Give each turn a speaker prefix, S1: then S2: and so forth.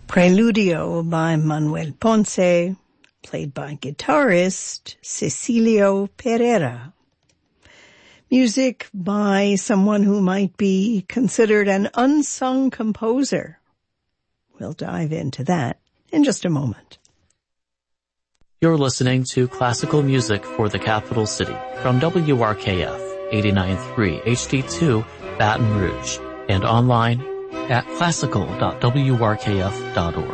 S1: Preludio by Manuel Ponce, played by guitarist Cecilio Pereira. Music by someone who might be considered an unsung composer. We'll dive into that in just a moment.
S2: You're listening to classical music for the capital city from WRKF 89.3 HD2 Baton Rouge and online at classical.wrkf.org.